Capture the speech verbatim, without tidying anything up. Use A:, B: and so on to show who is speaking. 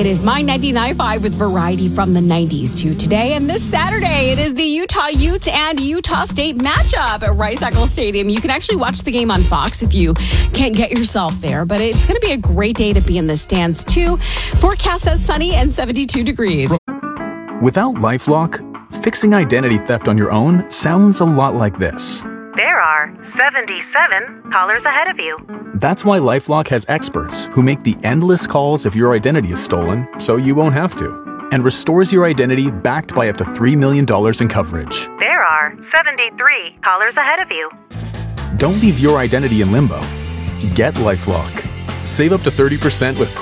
A: It is My ninety-nine point five with variety from the nineties to today. And this Saturday, it is the Utah Utes and Utah State matchup at Rice-Eccles Stadium. You can actually watch the game on Fox if you can't get yourself there. But it's going to be a great day to be in the stands, too. Forecast says sunny and seventy-two degrees.
B: Without LifeLock, fixing identity theft on your own sounds a lot like this.
C: There are seventy-seven callers ahead of you.
B: That's why LifeLock has experts who make the endless calls if your identity is stolen, so you won't have to, and restores your identity backed by up to three million dollars in coverage.
C: There are seventy-three callers ahead of you.
B: Don't leave your identity in limbo. Get LifeLock. Save up to thirty percent with